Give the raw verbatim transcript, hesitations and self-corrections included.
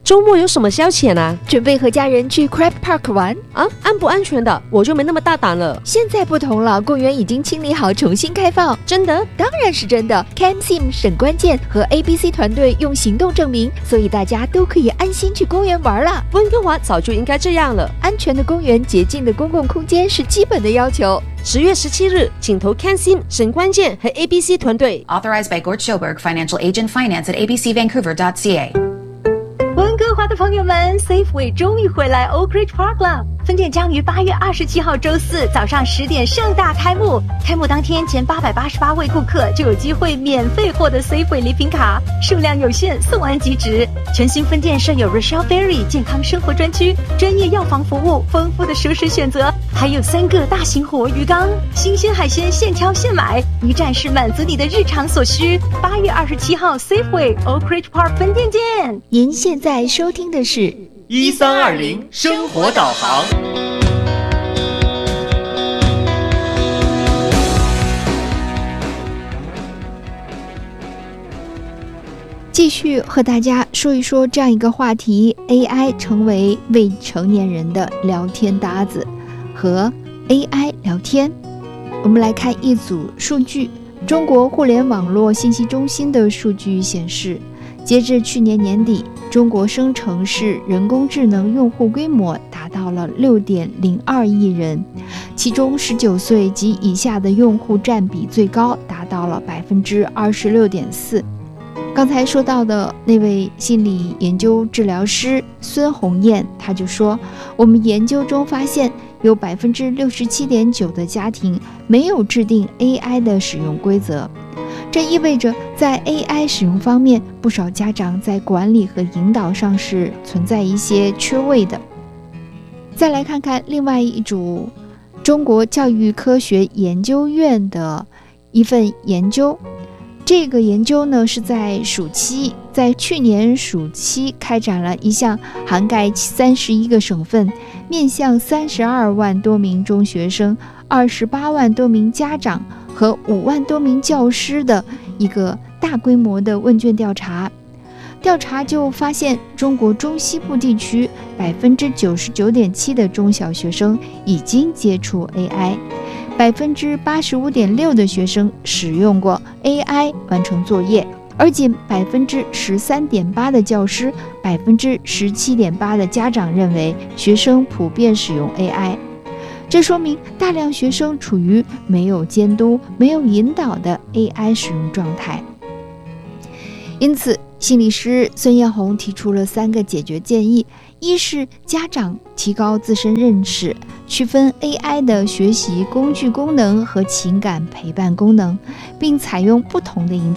周末有什么消遣啊？ 准备和家人去 Crab Park 玩啊？安不安全的？我就没那么大胆了。 现在不同了，公园已经清理好，重新开放。 真的？ 当然是真的。CamSim 沈关键和 A B C 团队用行动证明，所以大家都可以安心去公园玩了。 温哥华早就应该这样了。 安全的公园、洁净的公共空间是基本的要求。 十月十七日，请投 CamSim 沈关键和 A B C 团队。 Authorized by Gord Schoberg, Financial Agent Finance at a b c vancouver dot c a。 温哥华的朋友们 ，Safeway 终于回来 Oak Ridge Park 了。分店将于八月二十七号周四早上十点盛大开幕。开幕当天，前八百八十八位顾客就有机会免费获得 Safeway 礼品卡，数量有限，送完即止。全新分店设有 Rochelle Berry 健康生活专区，专业药房服务，丰富的熟食选择，还有三个大型活鱼缸，新鲜海鲜现挑现买，一站式满足你的日常所需。八月二十七号 Safeway Oak Ridge Park 分店见。 您现在收听的是一三二零生活导航。 继续和大家说一说这样一个话题 ：A I 成为未成年人的聊天搭子，和 A I 聊天。我们来看一组数据，中国互联网络信息中心的数据显示，截至去年年底，中国生成式人工智能用户规模达到了 六点零二亿人，其中十九岁及以下的用户占比最高，达到了 百分之二十六点四。刚才说到的那位心理研究治疗师孙红艳，他就说，我们研究中发现，有 百分之六十七点九 的家庭没有制定 A I 的使用规则。这意味着在 A I 使用方面，不少家长在管理和引导上是存在一些缺位的。再来看看另外一组中国教育科学研究院的一份研究，这个研究呢是在暑期，在去年暑期开展了一项涵盖三十一个省份、面向三十二万多名中学生、二十八万多名家长和五万多名教师的一个大规模的问卷调查。调查就发现，中国中西部地区 百分之九十九点七 的中小学生已经接触 A I， 百分之八十五点六 的学生使用过 A I 完成作业，而仅 百分之十三点八 的教师、百分之十七点八 的家长认为学生普遍使用 A I。这说明大量学生处于没有监督、没有引导的 A I 使用状态。因此，心理师孙艳红提出了三个解决建议：一是家长提高自身认识，区分 A I 的学习工具功能和情感陪伴功能，并采用不同的引导